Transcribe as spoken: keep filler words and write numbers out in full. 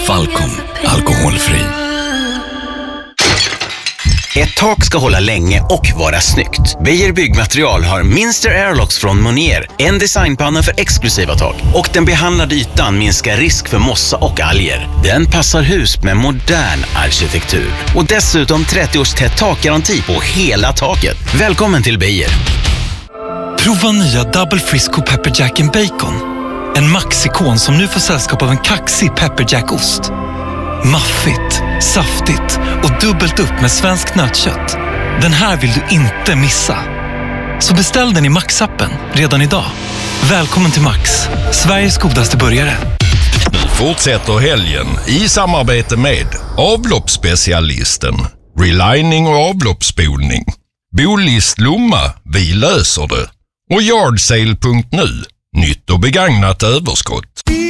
Falcon, alkoholfri. Ett tak ska hålla länge och vara snyggt. Beijer Byggmaterial har Minster Airlocks från Monier, en designpanna för exklusiva tak. Och den behandlade ytan minskar risk för mossa och alger. Den passar hus med modern arkitektur. Och dessutom trettio års tätt takgaranti på hela taket. Välkommen till Beijer. Prova nya Double Frisco Pepper Jack and Bacon. En maxikon som nu får sällskap av en kaxig Pepper Jack-ost. Maffigt, saftigt och dubbelt upp med svenskt nötkött. Den här vill du inte missa. Så beställ den i Max-appen redan idag. Välkommen till Max, Sveriges godaste burgare. Nu fortsätter helgen i samarbete med avloppsspecialisten, relining och avloppsspolning. Bolist Lomma, vi löser det. Och yardsale punkt nu, nytt och begagnat överskott.